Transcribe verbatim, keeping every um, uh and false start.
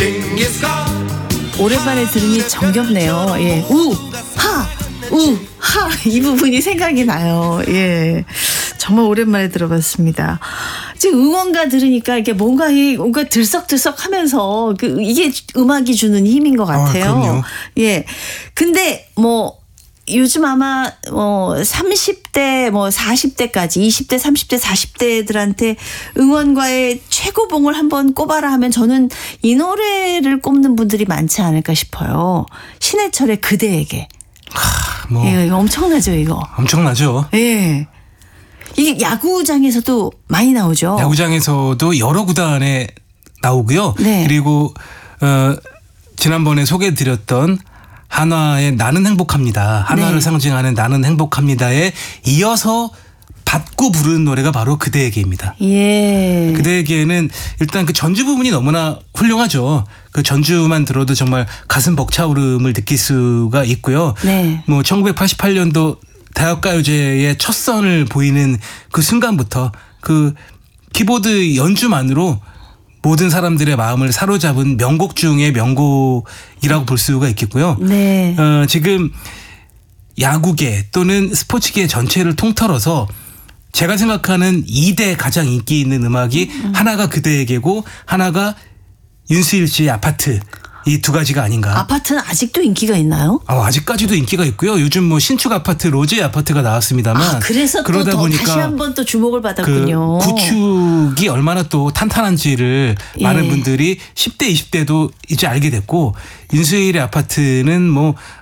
오랜만에 들으니 정겹네요. 예. 우, 하, 우, 하. 이 부분이 생각이 나요. 예. 정말 오랜만에 들어봤습니다. 지금 응원가 들으니까 이게 뭔가 이 뭔가 들썩들썩 하면서 그 이게 음악이 주는 힘인 것 같아요. 아, 예. 근데 뭐 요즘 아마 뭐 삼십 대 뭐 사십 대까지 이십 대 삼십 대 사십 대들한테 응원가의 최고봉을 한번 꼽아라 하면 저는 이 노래를 꼽는 분들이 많지 않을까 싶어요. 신해철의 그대에게. 하, 뭐 예, 이거 엄청나죠, 이거. 엄청나죠. 예. 이게 야구장에서도 많이 나오죠. 야구장에서도 여러 구단에 나오고요. 네. 그리고 어, 지난번에 소개해드렸던 한화의 나는 행복합니다. 한화를 네. 상징하는 나는 행복합니다에 이어서 받고 부르는 노래가 바로 그대에게입니다. 예. 그대에게는 일단 그 전주 부분이 너무나 훌륭하죠. 그 전주만 들어도 정말 가슴 벅차오름을 느낄 수가 있고요. 네. 뭐 천구백팔십팔 년도 대학가요제의 첫 선을 보이는 그 순간부터 그 키보드 연주만으로 모든 사람들의 마음을 사로잡은 명곡 중의 명곡이라고 볼 수가 있겠고요. 네. 어, 지금 야구계 또는 스포츠계 전체를 통틀어서 제가 생각하는 이 대 가장 인기 있는 음악이 음. 하나가 그대에게고 하나가 윤수일 씨의 아파트. 이 두 가지가 아닌가. 아파트는 아직도 인기가 있나요? 아, 아직까지도 인기가 있고요. 요즘 뭐 신축 아파트 로제 아파트가 나왔습니다만 아, 그래서 그러다 또 보니까 다시 한번 또 주목을 받았군요. 그 구축이 얼마나 또 탄탄한지를 예. 많은 분들이 십 대 이십 대도 이제 알게 됐고 윤수일의 아파트는 뭐